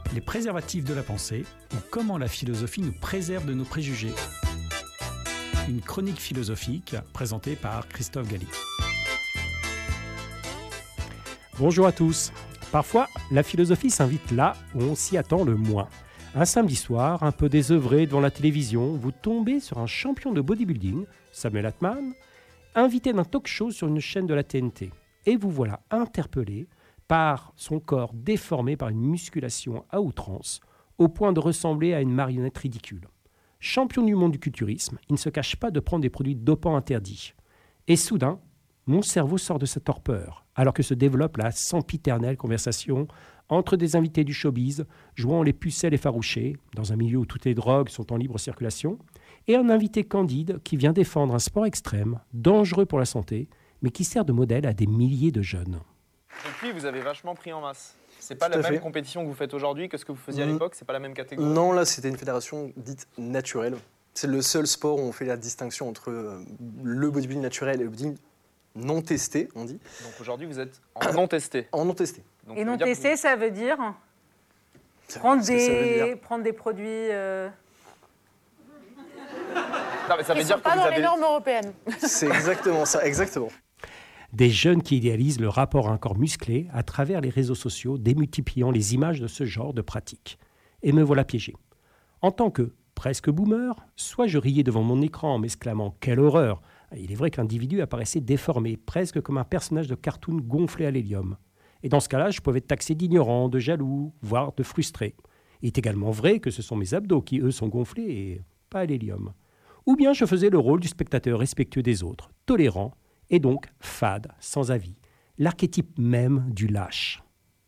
Les préservatifs de la pensée ou comment la philosophie nous préserve de nos préjugés. Une chronique philosophique présentée par Christophe Galli. Bonjour à tous. Parfois, la philosophie s'invite là où on s'y attend le moins. Un samedi soir, un peu désœuvré devant la télévision, vous tombez sur un champion de bodybuilding, Samuel Altman, invité d'un talk-show sur une chaîne de la TNT. Et vous voilà interpellé par son corps déformé par une musculation à outrance, au point de ressembler à une marionnette ridicule. Champion du monde du culturisme, il ne se cache pas de prendre des produits dopants interdits. Et soudain, mon cerveau sort de sa torpeur, alors que se développe la sempiternelle conversation entre des invités du showbiz, jouant les pucelles effarouchées, dans un milieu où toutes les drogues sont en libre circulation, et un invité candide qui vient défendre un sport extrême, dangereux pour la santé, mais qui sert de modèle à des milliers de jeunes. Depuis, vous avez vachement pris en masse. C'est pas la même compétition que vous faites aujourd'hui que ce que vous faisiez à l'époque, c'est pas la même catégorie. Non, là c'était une fédération dite naturelle. C'est le seul sport où on fait la distinction entre le bodybuilding naturel et le bodybuilding non testé, on dit. Donc aujourd'hui, vous êtes en non testé. En non testé. Donc, et non testé, ça veut dire prendre des produits. Non, mais ça veut dire que pas vous dans avez... les normes européennes. C'est exactement ça, exactement. Des jeunes qui idéalisent le rapport à un corps musclé à travers les réseaux sociaux, démultipliant les images de ce genre de pratique. Et me voilà piégé. En tant que presque boomer, soit je riais devant mon écran en m'exclamant « Quelle horreur !» Il est vrai que l'individu apparaissait déformé, presque comme un personnage de cartoon gonflé à l'hélium. Et dans ce cas-là, je pouvais être taxé d'ignorant, de jaloux, voire de frustré. Il est également vrai que ce sont mes abdos qui, eux, sont gonflés et pas à l'hélium. Ou bien je faisais le rôle du spectateur respectueux des autres, tolérant, et donc fade, sans avis, l'archétype même du lâche.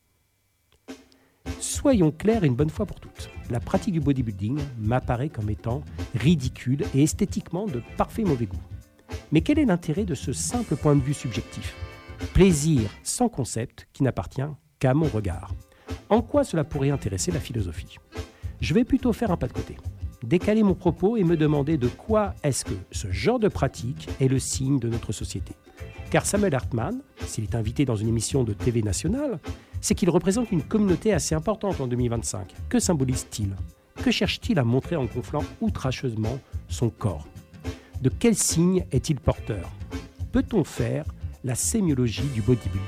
Soyons clairs une bonne fois pour toutes, la pratique du bodybuilding m'apparaît comme étant ridicule et esthétiquement de parfait mauvais goût. Mais quel est l'intérêt de ce simple point de vue subjectif ? Plaisir sans concept qui n'appartient qu'à mon regard. En quoi cela pourrait intéresser la philosophie ? Je vais plutôt faire un pas de côté, décaler mon propos et me demander de quoi est-ce que ce genre de pratique est le signe de notre société. Car Samuel Altman, s'il est invité dans une émission de TV nationale, c'est qu'il représente une communauté assez importante en 2025. Que symbolise-t-il ? Que cherche-t-il à montrer en gonflant outrageusement son corps ? De quel signe est-il porteur ? Peut-on faire la sémiologie du bodybuilding ?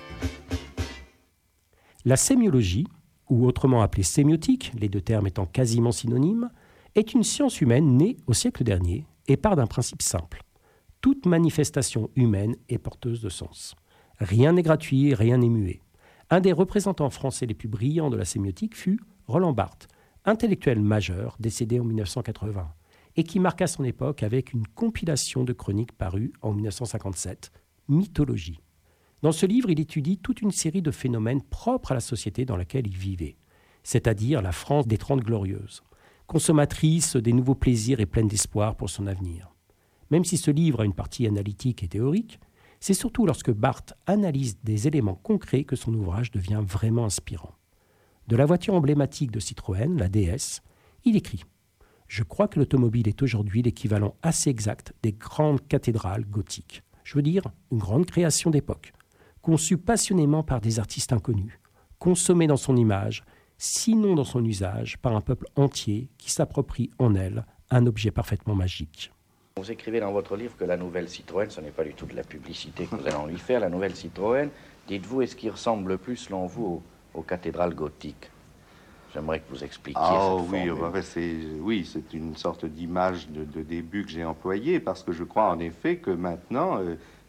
La sémiologie, ou autrement appelée sémiotique, les deux termes étant quasiment synonymes, est une science humaine née au siècle dernier et part d'un principe simple. Toute manifestation humaine est porteuse de sens. Rien n'est gratuit, rien n'est muet. Un des représentants français les plus brillants de la sémiotique fut Roland Barthes, intellectuel majeur décédé en 1980, et qui marqua son époque avec une compilation de chroniques parues en 1957, Mythologie. Dans ce livre, il étudie toute une série de phénomènes propres à la société dans laquelle il vivait, c'est-à-dire la France des Trente Glorieuses, consommatrice des nouveaux plaisirs et pleine d'espoir pour son avenir. Même si ce livre a une partie analytique et théorique, c'est surtout lorsque Barthes analyse des éléments concrets que son ouvrage devient vraiment inspirant. De la voiture emblématique de Citroën, la DS, il écrit « Je crois que l'automobile est aujourd'hui l'équivalent assez exact des grandes cathédrales gothiques. Je veux dire, une grande création d'époque, conçue passionnément par des artistes inconnus, consommée dans son image, sinon dans son usage, par un peuple entier qui s'approprie en elle un objet parfaitement magique. » Vous écrivez dans votre livre que la nouvelle Citroën, ce n'est pas du tout de la publicité que vous allez en lui faire, la nouvelle Citroën, dites-vous, est-ce qu'il ressemble le plus, selon vous, aux cathédrales gothiques ? J'aimerais que vous expliquiez cette formule. Oui, c'est une sorte d'image de début que j'ai employée, parce que je crois en effet que maintenant,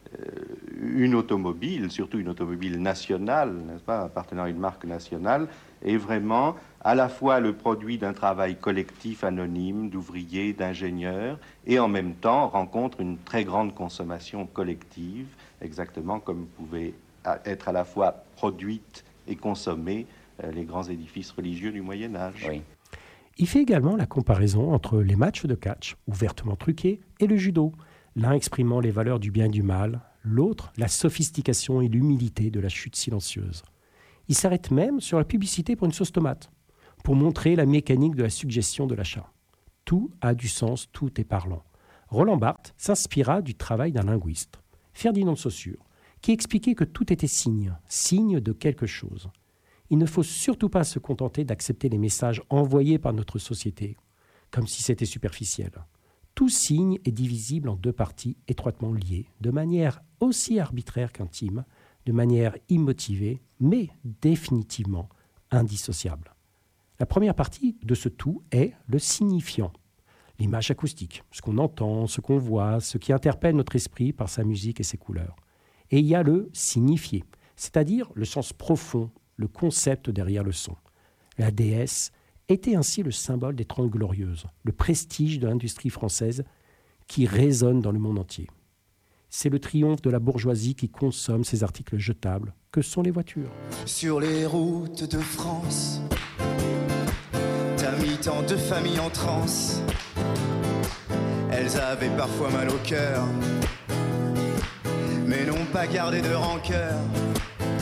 une automobile, surtout une automobile nationale, n'est-ce pas, appartenant à une marque nationale, est vraiment à la fois le produit d'un travail collectif anonyme, d'ouvriers, d'ingénieurs, et en même temps rencontre une très grande consommation collective, exactement comme pouvaient être à la fois produites et consommées les grands édifices religieux du Moyen-Âge. Oui. Il fait également la comparaison entre les matchs de catch, ouvertement truqués, et le judo, l'un exprimant les valeurs du bien et du mal, l'autre la sophistication et l'humilité de la chute silencieuse. Il s'arrête même sur la publicité pour une sauce tomate, pour montrer la mécanique de la suggestion de l'achat. Tout a du sens, tout est parlant. Roland Barthes s'inspira du travail d'un linguiste, Ferdinand de Saussure, qui expliquait que tout était signe, signe de quelque chose. Il ne faut surtout pas se contenter d'accepter les messages envoyés par notre société, comme si c'était superficiel. Tout signe est divisible en deux parties étroitement liées, de manière aussi arbitraire qu'intime, de manière immotivée, mais définitivement indissociable. La première partie de ce tout est le signifiant, l'image acoustique, ce qu'on entend, ce qu'on voit, ce qui interpelle notre esprit par sa musique et ses couleurs. Et il y a le signifié, c'est-à-dire le sens profond, le concept derrière le son. La déesse était ainsi le symbole des 30 Glorieuses, le prestige de l'industrie française qui résonne dans le monde entier. C'est le triomphe de la bourgeoisie qui consomme ces articles jetables, que sont les voitures. Sur les routes de France, t'as mis tant de familles en transe. Elles avaient parfois mal au cœur, mais n'ont pas gardé de rancœur.